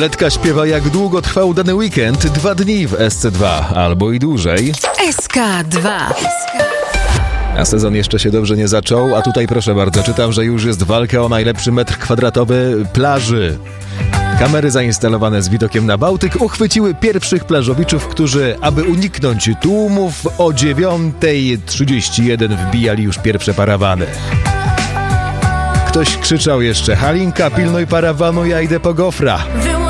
Tabletka śpiewa, jak długo trwał dany weekend. 2 dni w SC2 albo i dłużej. SK2. A sezon jeszcze się dobrze nie zaczął, a tutaj proszę bardzo, czytam, że już jest walka o najlepszy metr kwadratowy plaży. Kamery zainstalowane z widokiem na Bałtyk uchwyciły pierwszych plażowiczów, którzy, aby uniknąć tłumów, o 9:31 wbijali już pierwsze parawany. Ktoś krzyczał jeszcze: Halinka, pilnuj parawanu, ja idę po gofra.